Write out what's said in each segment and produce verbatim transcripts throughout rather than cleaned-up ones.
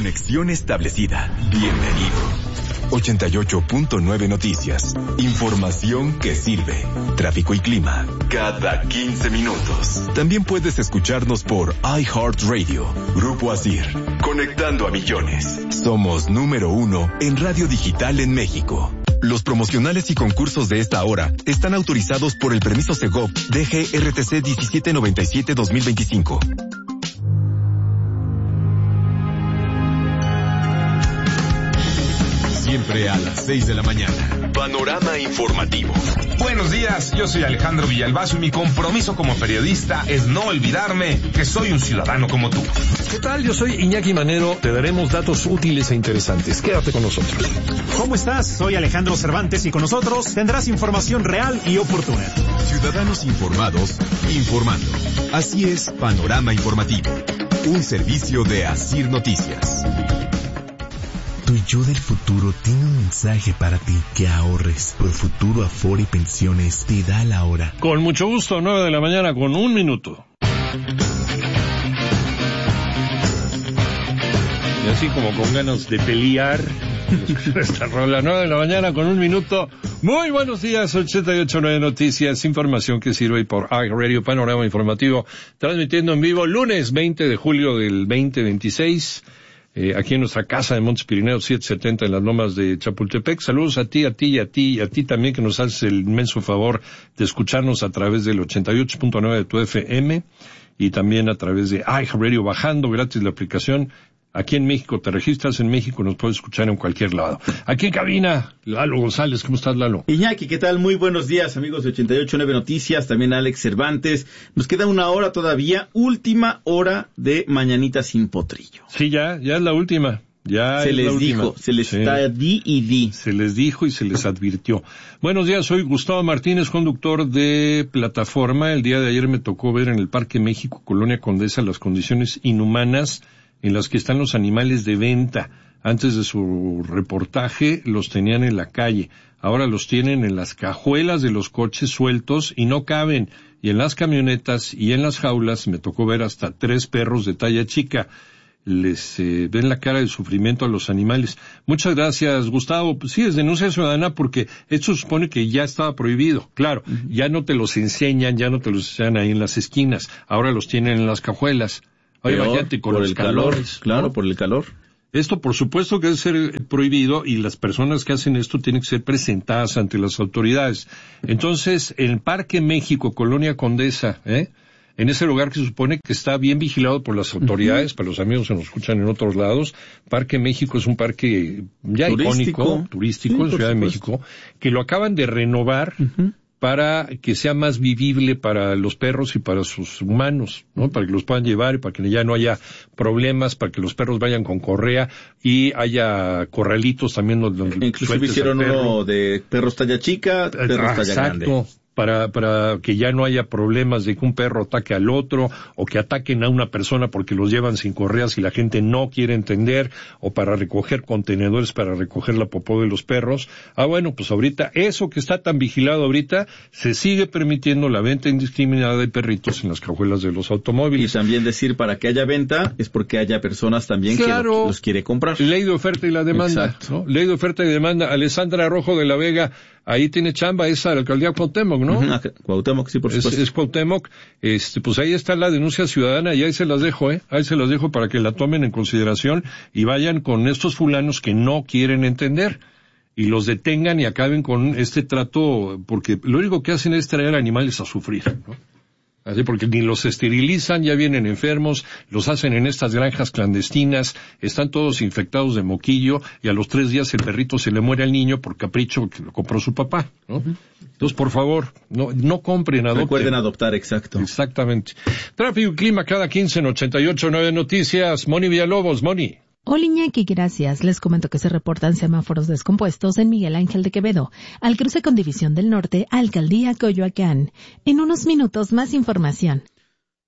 Conexión establecida. Bienvenido. ochenta y ocho punto nueve Noticias. Información que sirve. Tráfico y clima. Cada quince minutos. También puedes escucharnos por iHeartRadio. Grupo Asir. Conectando a millones. Somos número uno en radio digital en México. Los promocionales y concursos de esta hora están autorizados por el permiso Segov D G R T C diecisiete noventa y siete dos mil veinticinco. Siempre a las seis de la mañana. Panorama informativo. Buenos días, yo soy Alejandro Villalbazo y mi compromiso como periodista es no olvidarme que soy un ciudadano como tú. ¿Qué tal? Yo soy Iñaki Manero. Te daremos datos útiles e interesantes. Quédate con nosotros. ¿Cómo estás? Soy Alejandro Cervantes y con nosotros tendrás información real y oportuna. Ciudadanos informados, informando. Así es, Panorama Informativo. Un servicio de Asir Noticias. Tu yo del futuro tiene un mensaje para ti. Que ahorres. Profuturo Afore y Pensiones te da la hora. Con mucho gusto, nueve de la mañana con un minuto. Y así como con ganas de pelear, esta rola, nueve de la mañana con un minuto. Muy buenos días, ochenta y ocho punto nueve Noticias, información que sirve por iRadio, Panorama Informativo, transmitiendo en vivo lunes veinte de julio del veinte veintiséis. Eh, aquí en nuestra casa de Montes Pirineos setecientos setenta en las lomas de Chapultepec. Saludos a ti, a ti y a ti y a ti también que nos haces el inmenso favor de escucharnos a través del ochenta y ocho punto nueve de tu F M y también a través de iHeartRadio, bajando gratis la aplicación. Aquí en México, te registras en México, nos puedes escuchar en cualquier lado. Aquí en cabina, Lalo González, ¿cómo estás, Lalo? Iñaki, ¿qué tal? Muy buenos días, amigos de ochenta y ocho punto nueve Noticias, también Alex Cervantes. Nos queda una hora todavía, última hora de Mañanita sin Potrillo. Sí, ya, ya es la última. Ya se es les la dijo, última. se les sí. está di y di. Se les dijo y se les advirtió. Buenos días, soy Gustavo Martínez, conductor de Plataforma. El día de ayer me tocó ver en el Parque México, Colonia Condesa, las condiciones inhumanas en las que están los animales de venta. Antes de su reportaje los tenían en la calle, ahora los tienen en las cajuelas de los coches sueltos y no caben. Y en las camionetas y en las jaulas me tocó ver hasta tres perros de talla chica. Les eh, ven la cara de sufrimiento a los animales. Muchas gracias, Gustavo. Pues sí, es denuncia ciudadana porque esto supone que ya estaba prohibido. Claro, uh-huh. Ya no te los enseñan, ya no te los enseñan ahí en las esquinas, ahora los tienen en las cajuelas. Oye, imagínate, con por los el calor, calores, claro, ¿no? Por el calor. Esto, por supuesto, que debe ser prohibido y las personas que hacen esto tienen que ser presentadas ante las autoridades. Entonces, en Parque México, Colonia Condesa, ¿eh? En ese lugar que se supone que está bien vigilado por las autoridades, uh-huh. Para los amigos que nos escuchan en otros lados, Parque México es un parque ya turístico, icónico, turístico, sí, en Ciudad de México, que lo acaban de renovar, uh-huh. Para que sea más vivible para los perros y para sus humanos, ¿no? Para que los puedan llevar y para que ya no haya problemas, para que los perros vayan con correa y haya corralitos también donde inclusive hicieron uno de perros talla chica, perros ah, talla grande. Exacto. Para, para que ya no haya problemas de que un perro ataque al otro, o que ataquen a una persona porque los llevan sin correas y la gente no quiere entender, o para recoger contenedores para recoger la popó de los perros. Ah, bueno, pues ahorita, eso que está tan vigilado ahorita, se sigue permitiendo la venta indiscriminada de perritos en las cajuelas de los automóviles. Y también decir, para que haya venta, es porque haya personas también claro, que, lo, que los quiere comprar. Ley de oferta y la demanda. Exacto. ¿No? Ley de oferta y demanda. Alessandra Rojo de la Vega, ahí tiene chamba esa de la alcaldía Cuauhtémoc, ¿no? Uh-huh. Cuauhtémoc, sí, por supuesto. Es, es Cuauhtémoc, este, pues ahí está la denuncia ciudadana y ahí se las dejo, eh, ahí se las dejo para que la tomen en consideración y vayan con estos fulanos que no quieren entender y los detengan y acaben con este trato, porque lo único que hacen es traer animales a sufrir, ¿no? Así, porque ni los esterilizan, ya vienen enfermos, los hacen en estas granjas clandestinas, están todos infectados de moquillo, y a los tres días el perrito se le muere al niño por capricho que lo compró su papá, ¿no? Uh-huh. Entonces, por favor, no, no compren, adopten. Recuerden adoptar, exacto. Exactamente. Tráfico y clima cada quince en ochenta y ocho punto nueve Noticias. Moni Villalobos, Moni. Hola Iñaki, gracias. Les comento que se reportan semáforos descompuestos en Miguel Ángel de Quevedo, al cruce con División del Norte, Alcaldía Coyoacán. En unos minutos más información.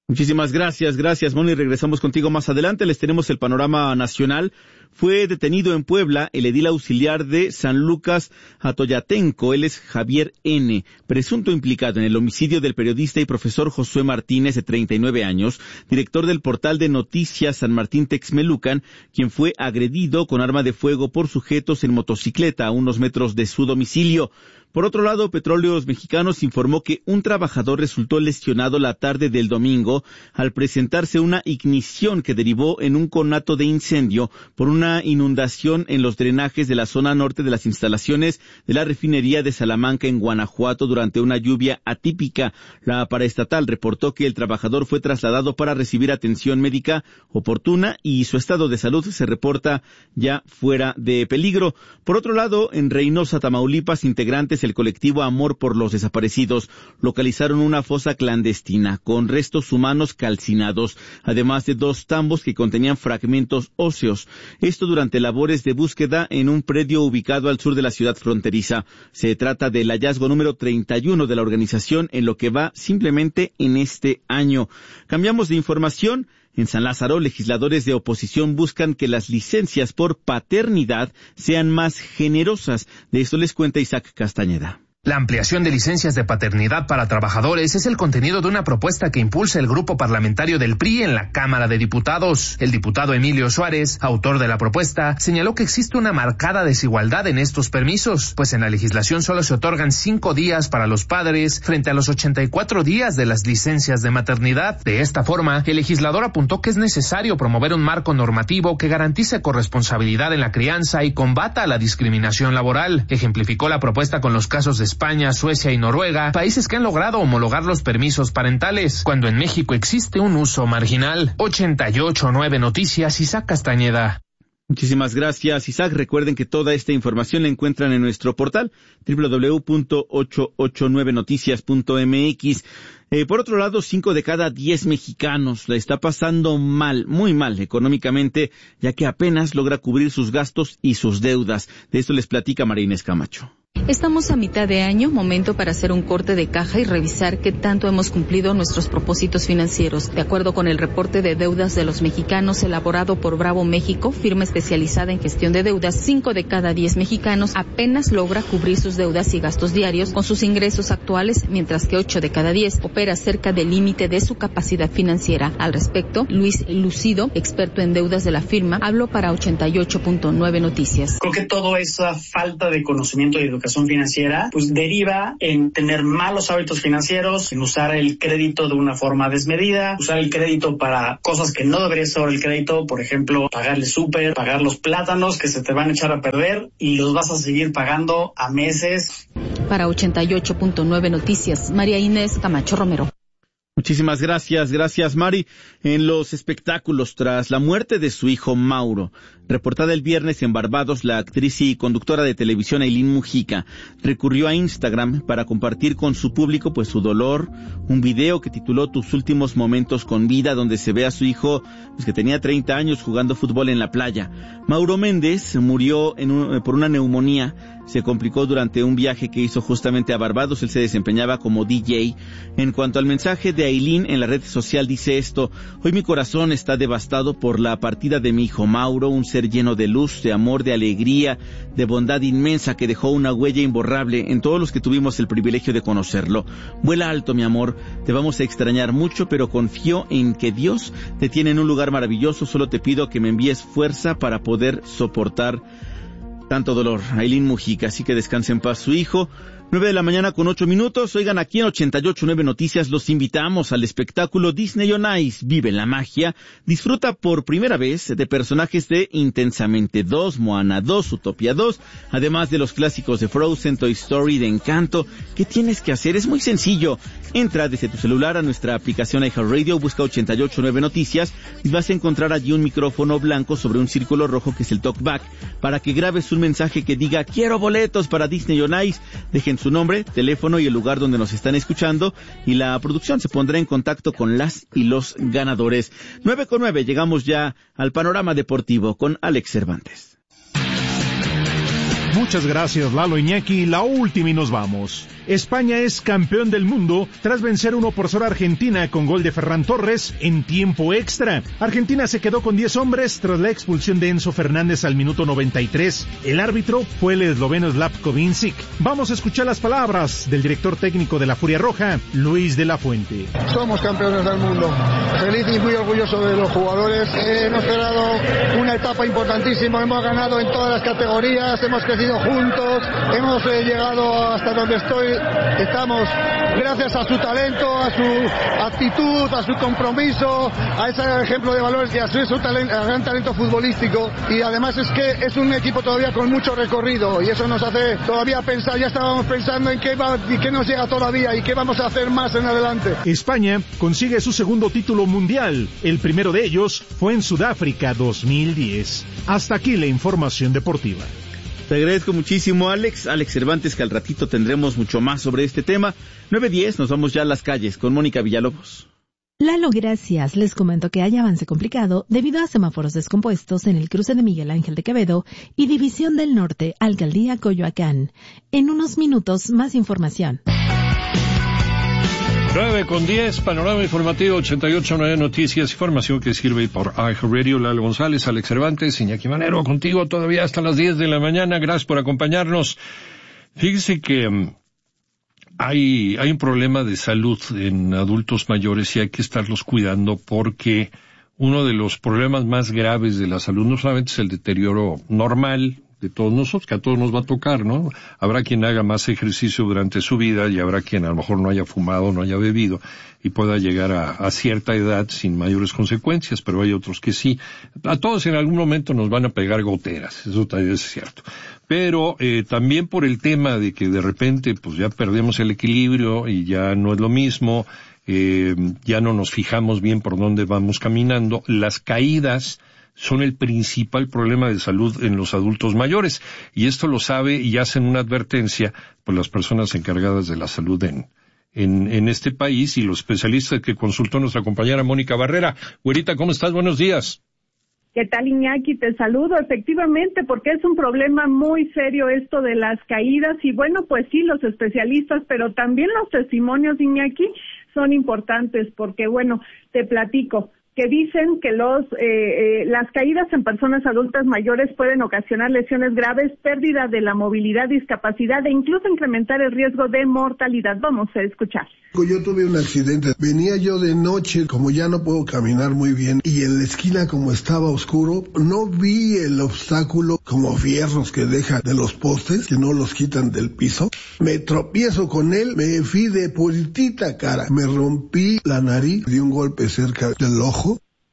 Muchísimas gracias, gracias, Moni. Regresamos contigo más adelante. Les tenemos el panorama nacional. Fue detenido en Puebla el edil auxiliar de San Lucas Atoyatenco. Él es Javier N., presunto implicado en el homicidio del periodista y profesor Josué Martínez, de treinta y nueve años, director del portal de noticias San Martín Texmelucan, quien fue agredido con arma de fuego por sujetos en motocicleta a unos metros de su domicilio. Por otro lado, Petróleos Mexicanos informó que un trabajador resultó lesionado la tarde del domingo al presentarse una ignición que derivó en un conato de incendio por una inundación en los drenajes de la zona norte de las instalaciones de la refinería de Salamanca en Guanajuato durante una lluvia atípica. La paraestatal reportó que el trabajador fue trasladado para recibir atención médica oportuna y su estado de salud se reporta ya fuera de peligro. Por otro lado, en Reynosa, Tamaulipas, integrantes del colectivo Amor por los Desaparecidos localizaron una fosa clandestina con restos humanos calcinados, además de dos tambos que contenían fragmentos óseos. Esto durante labores de búsqueda en un predio ubicado al sur de la ciudad fronteriza. Se trata del hallazgo número treinta y uno de la organización en lo que va simplemente en este año. Cambiamos de información. En San Lázaro, legisladores de oposición buscan que las licencias por paternidad sean más generosas. De esto les cuenta Isaac Castañeda. La ampliación de licencias de paternidad para trabajadores es el contenido de una propuesta que impulsa el grupo parlamentario del P R I en la Cámara de Diputados. El diputado Emilio Suárez, autor de la propuesta, señaló que existe una marcada desigualdad en estos permisos, pues en la legislación solo se otorgan cinco días para los padres frente a los ochenta y cuatro días de las licencias de maternidad. De esta forma, el legislador apuntó que es necesario promover un marco normativo que garantice corresponsabilidad en la crianza y combata la discriminación laboral. Ejemplificó la propuesta con los casos de España, Suecia y Noruega, países que han logrado homologar los permisos parentales, cuando en México existe un uso marginal. ochenta y ocho punto nueve Noticias, Isaac Castañeda. Muchísimas gracias, Isaac. Recuerden que toda esta información la encuentran en nuestro portal doble u doble u doble u punto ochocientos ochenta y nueve noticias punto m x. Eh, por otro lado, cinco de cada diez mexicanos la está pasando mal, muy mal económicamente, ya que apenas logra cubrir sus gastos y sus deudas. De esto les platica María Inés Camacho. Estamos a mitad de año, momento para hacer un corte de caja y revisar qué tanto hemos cumplido nuestros propósitos financieros. De acuerdo con el reporte de deudas de los mexicanos elaborado por Bravo México, firma especializada en gestión de deudas, cinco de cada diez mexicanos apenas logra cubrir sus deudas y gastos diarios con sus ingresos actuales, mientras que ocho de cada diez opera cerca del límite de su capacidad financiera. Al respecto, Luis Lucido, experto en deudas de la firma, habló para ochenta y ocho punto nueve Noticias. Creo que toda esa falta de conocimiento y educación financiera pues deriva en tener malos hábitos financieros, en usar el crédito de una forma desmedida, usar el crédito para cosas que no debería ser el crédito, por ejemplo, pagar el súper, pagar los plátanos que se te van a echar a perder y los vas a seguir pagando a meses. Para ochenta y ocho punto nueve Noticias, María Inés Camacho Romero. Muchísimas gracias, gracias Mari. En los espectáculos, tras la muerte de su hijo Mauro, reportada el viernes en Barbados, la actriz y conductora de televisión Ailín Mujica recurrió a Instagram para compartir con su público pues su dolor, un video que tituló Tus últimos momentos con vida, donde se ve a su hijo pues, que tenía treinta años jugando fútbol en la playa. Mauro Méndez murió en un, por una neumonía. Se complicó durante un viaje que hizo justamente a Barbados. Él se desempeñaba como D J. En cuanto al mensaje de Ailín en la red social, dice esto: hoy mi corazón está devastado por la partida de mi hijo Mauro, un ser lleno de luz, de amor, de alegría, de bondad inmensa, que dejó una huella imborrable en todos los que tuvimos el privilegio de conocerlo. Vuela alto, mi amor, te vamos a extrañar mucho, pero confío en que Dios te tiene en un lugar maravilloso. Solo te pido que me envíes fuerza para poder soportar tanto dolor. Ailín Mujica, así que descanse en paz su hijo. Nueve de la mañana con ocho minutos. Oigan, aquí en ochenta y ocho punto nueve Noticias los invitamos al espectáculo Disney on Ice. Vive la magia. Disfruta por primera vez de personajes de Intensamente dos, Moana dos, Utopia dos, además de los clásicos de Frozen, Toy Story, de Encanto. ¿Qué tienes que hacer? Es muy sencillo. Entra desde tu celular a nuestra aplicación iHeartRadio, busca ochenta y ocho punto nueve Noticias y vas a encontrar allí un micrófono blanco sobre un círculo rojo que es el talkback, para que grabes un mensaje que diga quiero boletos para Disney on Ice. Dejen su nombre, teléfono y el lugar donde nos están escuchando y la producción se pondrá en contacto con las y los ganadores. Nueve con nueve, llegamos ya al panorama deportivo con Alex Cervantes. Muchas gracias, Lalo Iñaki. La última y nos vamos. España es campeón del mundo tras vencer uno por cero a Argentina con gol de Ferran Torres en tiempo extra. Argentina se quedó con diez hombres tras la expulsión de Enzo Fernández al minuto noventa y tres. El árbitro fue el esloveno Slavko Vincic. Vamos a escuchar las palabras del director técnico de la Furia Roja, Luis de la Fuente. Somos campeones del mundo. Feliz y muy orgulloso de los jugadores. Eh, hemos cerrado una etapa importantísima. Hemos ganado en todas las categorías. Hemos crecido juntos. Hemos eh, llegado hasta donde estoy. Estamos gracias a su talento, a su actitud, a su compromiso, a ese ejemplo de valores y a su, su talento, a gran talento futbolístico. Y además es que es un equipo todavía con mucho recorrido y eso nos hace todavía pensar. Ya estábamos pensando en qué va y qué nos llega todavía y qué vamos a hacer más en adelante. España consigue su segundo título mundial. El primero de ellos fue en Sudáfrica dos mil diez. Hasta aquí la información deportiva. Te agradezco muchísimo, Alex. Alex Cervantes, que al ratito tendremos mucho más sobre este tema. nueve diez, nos vamos ya a las calles con Mónica Villalobos. Lalo, gracias. Les comento que hay avance complicado debido a semáforos descompuestos en el cruce de Miguel Ángel de Quevedo y División del Norte, Alcaldía Coyoacán. En unos minutos, más información. nueve con diez, panorama informativo ochenta y ocho punto nueve Noticias, información que sirve por iHeartRadio. Lalo González, Alex Cervantes, Iñaki Manero, contigo todavía hasta las diez de la mañana. Gracias por acompañarnos. Fíjese que um, hay, hay un problema de salud en adultos mayores y hay que estarlos cuidando porque uno de los problemas más graves de la salud no solamente es el deterioro normal de todos nosotros, que a todos nos va a tocar, ¿no? Habrá quien haga más ejercicio durante su vida y habrá quien a lo mejor no haya fumado, no haya bebido y pueda llegar a, a cierta edad sin mayores consecuencias, pero hay otros que sí. A todos en algún momento nos van a pegar goteras, eso también es cierto. Pero eh, también por el tema de que de repente pues ya perdemos el equilibrio y ya no es lo mismo, eh, ya no nos fijamos bien por dónde vamos caminando, las caídas son el principal problema de salud en los adultos mayores. Y esto lo sabe y hacen una advertencia por las personas encargadas de la salud en, en, en este país y los especialistas que consultó nuestra compañera Mónica Barrera. Güerita, ¿cómo estás? Buenos días. ¿Qué tal, Iñaki? Te saludo, efectivamente, porque es un problema muy serio esto de las caídas y bueno, pues sí, los especialistas, pero también los testimonios, Iñaki, son importantes porque bueno, te platico que dicen que los eh, eh, las caídas en personas adultas mayores pueden ocasionar lesiones graves, pérdida de la movilidad, discapacidad e incluso incrementar el riesgo de mortalidad. Vamos a escuchar. Yo tuve un accidente, venía yo de noche, como ya no puedo caminar muy bien, y en la esquina como estaba oscuro, no vi el obstáculo como fierros que deja de los postes, que no los quitan del piso. Me tropiezo con él, me fui de puritita cara, me rompí la nariz, di un golpe cerca del ojo.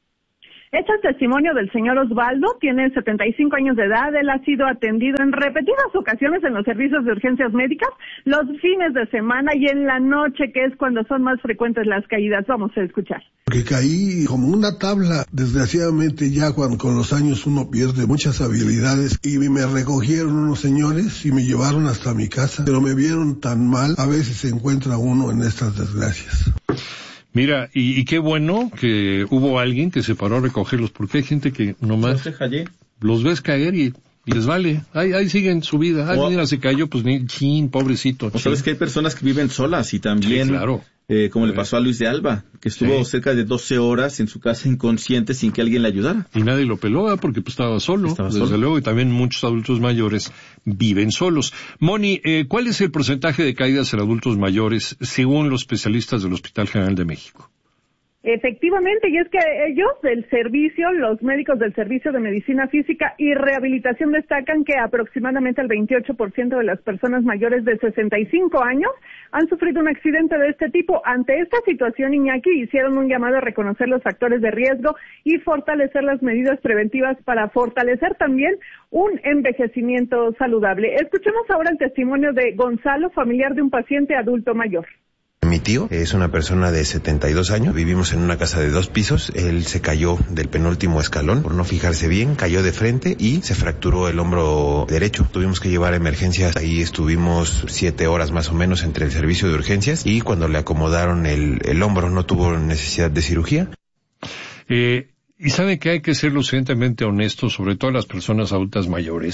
Este es el testimonio del señor Osvaldo, tiene setenta y cinco años de edad, él ha sido atendido en repetidas ocasiones en los servicios de urgencias médicas, los fines de semana y en la noche, que es cuando son más frecuentes las caídas. Vamos a escuchar. Que caí como una tabla, desgraciadamente ya cuando con los años uno pierde muchas habilidades y me recogieron unos señores y me llevaron hasta mi casa, pero me vieron tan mal, a veces se encuentra uno en estas desgracias. Mira, y, y qué bueno que hubo alguien que se paró a recogerlos, porque hay gente que nomás los ves caer y, y les vale. Ahí, ahí siguen su vida. Ay, mira, se cayó, pues ni chin, pobrecito. O sabes que hay personas que viven solas y también, sí, claro. eh, como le pasó a Luis de Alba, que estuvo sí. cerca de doce horas en su casa inconsciente sin que alguien le ayudara. Y nadie lo peló, ¿eh? Porque pues estaba solo, estaba desde solo. luego, y también muchos adultos mayores viven solos. Moni, eh, ¿cuál es el porcentaje de caídas en adultos mayores según los especialistas del Hospital General de México? Efectivamente, y es que ellos del servicio, los médicos del Servicio de Medicina Física y Rehabilitación destacan que aproximadamente el veintiocho por ciento de las personas mayores de sesenta y cinco años han sufrido un accidente de este tipo. Ante esta situación, Iñaki, hicieron un llamado a reconocer los factores de riesgo y fortalecer las medidas preventivas para fortalecer también un envejecimiento saludable. Escuchemos ahora el testimonio de Gonzalo, familiar de un paciente adulto mayor. Mi tío es una persona de setenta y dos años, vivimos en una casa de dos pisos, él se cayó del penúltimo escalón por no fijarse bien, cayó de frente y se fracturó el hombro derecho. Tuvimos que llevar a emergencias, ahí estuvimos siete horas más o menos entre el servicio de urgencias y cuando le acomodaron el, el hombro no tuvo necesidad de cirugía. Eh, y sabe que hay que ser lo suficientemente honestos, sobre todo las personas adultas mayores.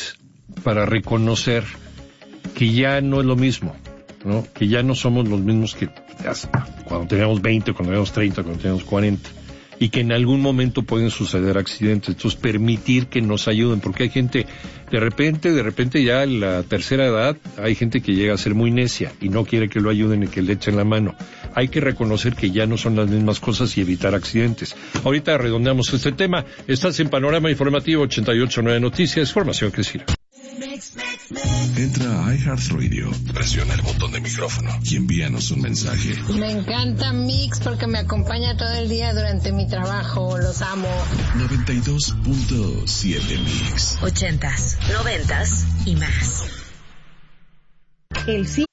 para reconocer que ya no es lo mismo, ¿no? Que ya no somos los mismos que cuando teníamos veinte, cuando teníamos treinta, cuando teníamos cuarenta. Y que en algún momento pueden suceder accidentes. Entonces, permitir que nos ayuden, porque hay gente, de repente, de repente ya en la tercera edad, hay gente que llega a ser muy necia y no quiere que lo ayuden y que le echen la mano. Hay que reconocer que ya no son las mismas cosas y evitar accidentes. Ahorita redondeamos este tema. Estás en Panorama Informativo ochenta y ocho punto nueve Noticias, información que sirve. Entra a iHeartRadio, presiona el botón de micrófono y envíanos un mensaje. Me encanta Mix porque me acompaña todo el día durante mi trabajo, los amo. noventa y dos punto siete Mix. Ochentas, noventas y más. El C